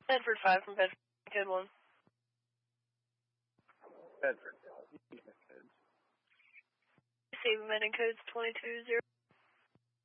Bedford 5 from Bedford, code 1. Bedford. Receiving meeting codes 220.